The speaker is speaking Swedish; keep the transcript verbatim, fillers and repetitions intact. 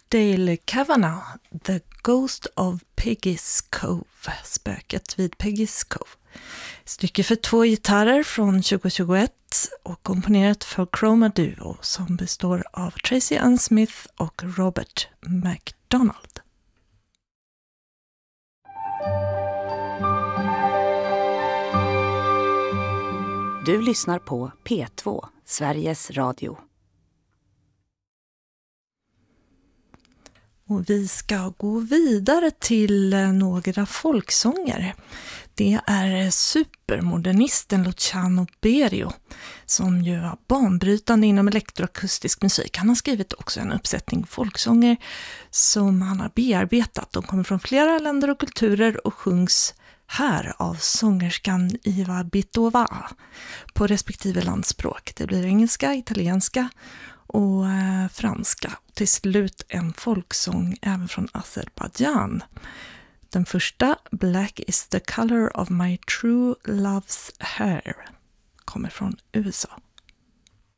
Dale Kavanagh, The Ghost of Peggy's Cove, spöket vid Peggy's Cove. Stycke för två gitarrer från tjugohundratjugoett och komponerat för Chroma Duo som består av Tracy Ann Smith och Robert McDonald. Du lyssnar på P två, Sveriges Radio. Och vi ska gå vidare till några folksånger. Det är supermodernisten Luciano Berio som ju var banbrytande inom elektroakustisk musik. Han har skrivit också en uppsättning folksånger som han har bearbetat. De kommer från flera länder och kulturer och sjungs här av sångerskan Iva Bitova på respektive landspråk. Det blir engelska, italienska och eh, franska. Till slut en folksång även från Azerbaijan. Den första, Black is the color of my true love's hair, kommer från U S A.